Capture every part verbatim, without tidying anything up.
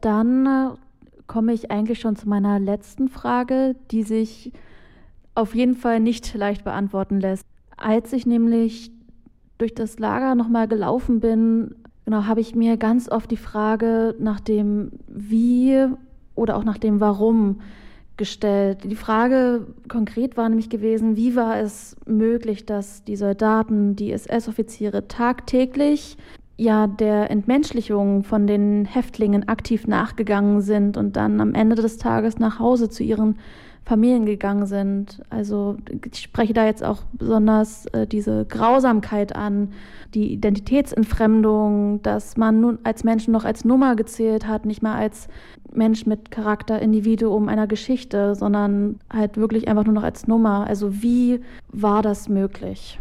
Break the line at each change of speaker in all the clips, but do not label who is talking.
Dann äh, komme ich eigentlich schon zu meiner letzten Frage, die sich auf jeden Fall nicht leicht beantworten lässt. Als ich nämlich durch das Lager nochmal gelaufen bin, genau, habe ich mir ganz oft die Frage nach dem Wie oder auch nach dem Warum gestellt. Die Frage konkret war nämlich gewesen, wie war es möglich, dass die Soldaten, die S S-Offiziere tagtäglich ja der Entmenschlichung von den Häftlingen aktiv nachgegangen sind und dann am Ende des Tages nach Hause zu ihren Familien gegangen sind. Also ich spreche da jetzt auch besonders äh, diese Grausamkeit an, die Identitätsentfremdung, dass man nun als Menschen noch als Nummer gezählt hat, nicht mehr als Mensch mit Charakter, Individuum einer Geschichte, sondern halt wirklich einfach nur noch als Nummer. Also wie war das möglich?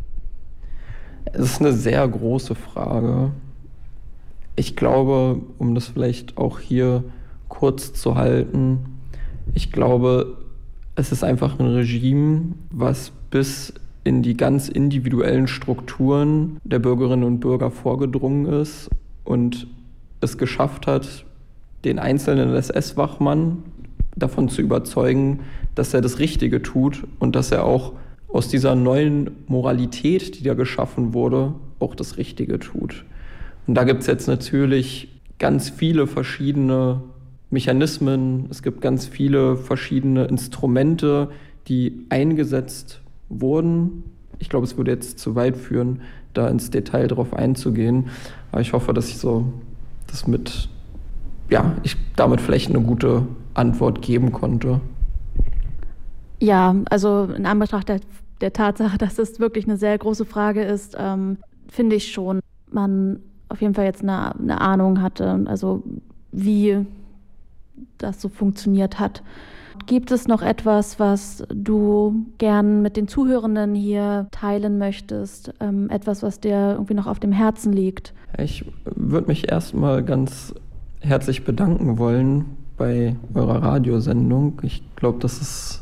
Es ist eine sehr große Frage. Ich glaube, um das vielleicht auch hier kurz zu halten, ich glaube, es ist einfach ein Regime, was bis in die ganz individuellen Strukturen der Bürgerinnen und Bürger vorgedrungen ist und es geschafft hat, den einzelnen S S-Wachmann davon zu überzeugen, dass er das Richtige tut und dass er auch aus dieser neuen Moralität, die da geschaffen wurde, auch das Richtige tut. Und da gibt es jetzt natürlich ganz viele verschiedene Mechanismen, es gibt ganz viele verschiedene Instrumente, die eingesetzt wurden. Ich glaube, es würde jetzt zu weit führen, da ins Detail drauf einzugehen. Aber ich hoffe, dass ich so das mit, ja, ich damit vielleicht eine gute Antwort geben konnte.
Ja, also in Anbetracht der, der Tatsache, dass es wirklich eine sehr große Frage ist, ähm, finde ich schon, man auf jeden Fall jetzt eine, eine Ahnung hatte, also wie das so funktioniert hat. Gibt es noch etwas, was du gern mit den Zuhörenden hier teilen möchtest? Ähm, etwas, was dir irgendwie noch auf dem Herzen liegt?
Ich würde mich erstmal ganz herzlich bedanken wollen bei eurer Radiosendung. Ich glaube, dass es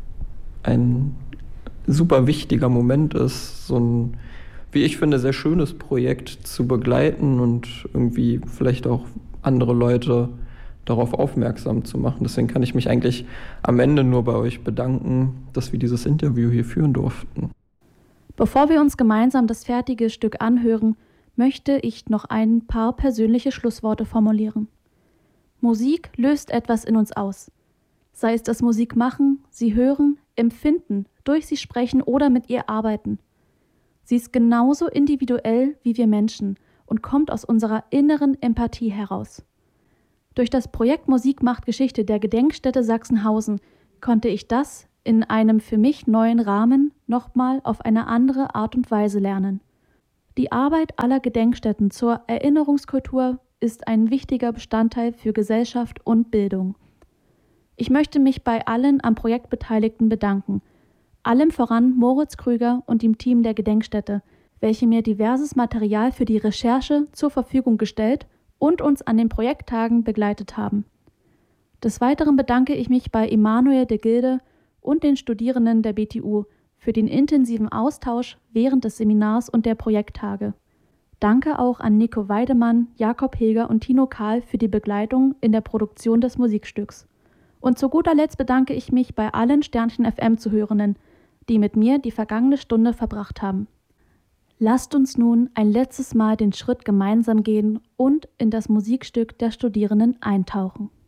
ein super wichtiger Moment ist, so ein, wie ich finde, sehr schönes Projekt zu begleiten und irgendwie vielleicht auch andere Leute darauf aufmerksam zu machen. Deswegen kann ich mich eigentlich am Ende nur bei euch bedanken, dass wir dieses Interview hier führen durften.
Bevor wir uns gemeinsam das fertige Stück anhören, möchte ich noch ein paar persönliche Schlussworte formulieren. Musik löst etwas in uns aus. Sei es das Musik machen, sie hören, empfinden, durch sie sprechen oder mit ihr arbeiten. Sie ist genauso individuell wie wir Menschen und kommt aus unserer inneren Empathie heraus. Durch das Projekt Musik macht Geschichte der Gedenkstätte Sachsenhausen konnte ich das in einem für mich neuen Rahmen nochmal auf eine andere Art und Weise lernen. Die Arbeit aller Gedenkstätten zur Erinnerungskultur ist ein wichtiger Bestandteil für Gesellschaft und Bildung. Ich möchte mich bei allen am Projekt Beteiligten bedanken, allem voran Moritz Krüger und dem Team der Gedenkstätte, welche mir diverses Material für die Recherche zur Verfügung gestellt und uns an den Projekttagen begleitet haben. Des Weiteren bedanke ich mich bei Emanuel de Gilde und den Studierenden der B T U für den intensiven Austausch während des Seminars und der Projekttage. Danke auch an Nico Weidemann, Jakob Hilger und Tino Kahl für die Begleitung in der Produktion des Musikstücks. Und zu guter Letzt bedanke ich mich bei allen Sternchen F M-Zuhörenden, die mit mir die vergangene Stunde verbracht haben. Lasst uns nun ein letztes Mal den Schritt gemeinsam gehen und in das Musikstück der Studierenden eintauchen.